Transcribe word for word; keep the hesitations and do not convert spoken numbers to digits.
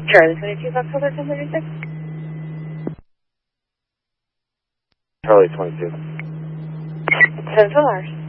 Charlie twenty-two, October ten thirty-six. Charlie twenty-two. Central Mars.